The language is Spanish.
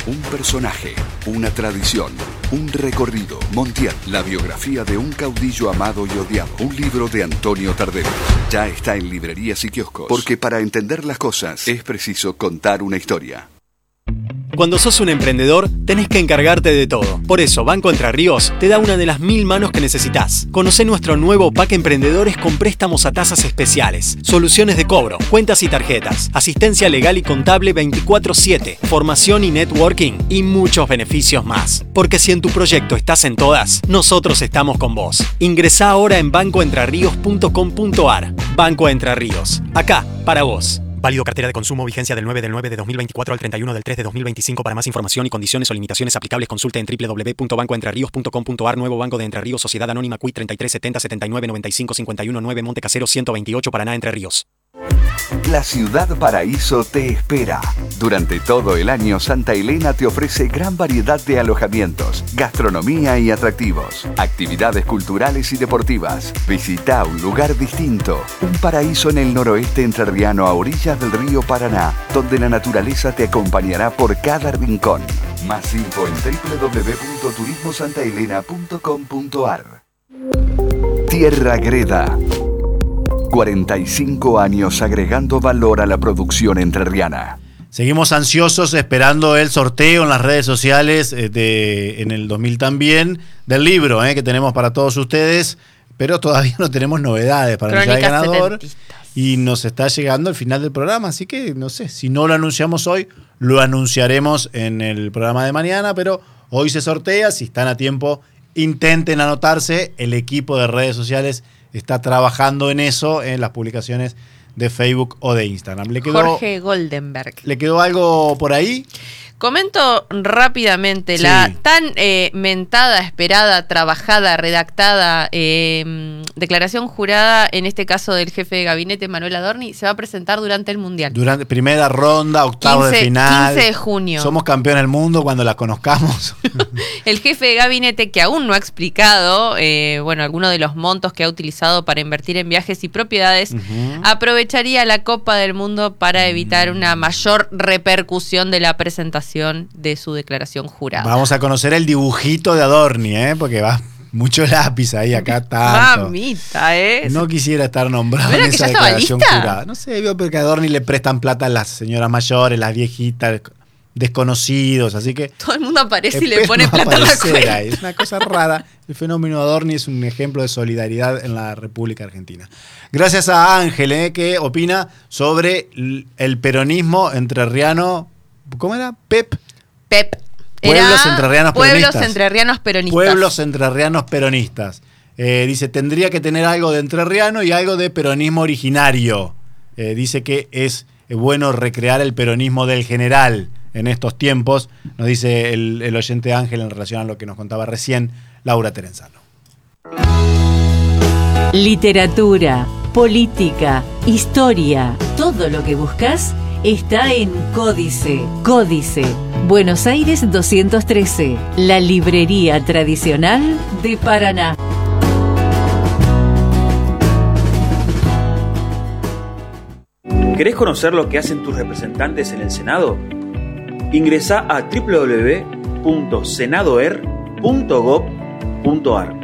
Un personaje, una tradición, un recorrido. Montiel, la biografía de un caudillo amado y odiado. Un libro de Antonio Tardelli. Ya está en librerías y kioscos. Porque para entender las cosas es preciso contar una historia. Cuando sos un emprendedor, tenés que encargarte de todo. Por eso, Banco Entre Ríos te da una de las 1000 manos que necesitas. Conocé nuestro nuevo pack Emprendedores con préstamos a tasas especiales, soluciones de cobro, cuentas y tarjetas, asistencia legal y contable 24/7, formación y networking y muchos beneficios más. Porque si en tu proyecto estás en todas, nosotros estamos con vos. Ingresá ahora en bancoentrerríos.com.ar. Banco Entre Ríos. Acá, para vos. Válido cartera de consumo, vigencia del 9/9/2024 al 31/3/2025. Para más información y condiciones o limitaciones aplicables, consulte en www.bancoentrerrios.com.ar. Nuevo Banco de Entre Ríos, Sociedad Anónima CUI 3370 79 95 51 9 Monte Casero 128 Paraná, Entre Ríos. La Ciudad Paraíso te espera. Durante todo el año, Santa Elena te ofrece gran variedad de alojamientos, gastronomía y atractivos, actividades culturales y deportivas. Visita un lugar distinto, un paraíso en el noroeste entrerriano a orillas del río Paraná, donde la naturaleza te acompañará por cada rincón. Más info en www.turismosantaelena.com.ar. Tierra Greda. 45 años agregando valor a la producción entrerriana. Seguimos ansiosos esperando el sorteo en las redes sociales en el 2000 también del libro que tenemos para todos ustedes, pero todavía no tenemos novedades para anunciar el ganador. Sedentistas. Y nos está llegando el final del programa, así que no sé, si no lo anunciamos hoy, lo anunciaremos en el programa de mañana, pero hoy se sortea. Si están a tiempo, intenten anotarse. El equipo de redes sociales está trabajando en eso, en las publicaciones de Facebook o de Instagram. Jorge Goldenberg. ¿Le quedó algo por ahí? Comento rápidamente la tan mentada, esperada, trabajada, redactada declaración jurada, en este caso del jefe de gabinete Manuel Adorni, se va a presentar durante el Mundial. Durante primera ronda, octavos de final. 15 de junio. Somos campeones del mundo cuando la conozcamos. El jefe de gabinete, que aún no ha explicado algunos de los montos que ha utilizado para invertir en viajes y propiedades, aprovecharía la Copa del Mundo para evitar una mayor repercusión de la presentación de su declaración jurada. Vamos a conocer el dibujito de Adorni, porque va mucho lápiz ahí, acá tanto. Mamita, No quisiera estar nombrado en esa declaración jurada. No sé, veo porque a Adorni le prestan plata a las señoras mayores, las viejitas, desconocidos, así que todo el mundo aparece y le pone plata a la cuenta. Es una cosa rara. El fenómeno Adorni es un ejemplo de solidaridad en la República Argentina. Gracias a Ángel, que opina sobre el peronismo entrerriano. ¿Cómo era? PEP. Pueblos entrerrianos peronistas. Pueblos entrerrianos peronistas. Dice, tendría que tener algo de entrerriano y algo de peronismo originario. Dice que es bueno recrear el peronismo del general en estos tiempos. Nos dice el oyente Ángel en relación a lo que nos contaba recién Laura Terenzano. Literatura, política, historia, todo lo que buscas está en Códice. Códice, Buenos Aires 213, la librería tradicional de Paraná. ¿Querés conocer lo que hacen tus representantes en el Senado? Ingresá a www.senadoer.gov.ar.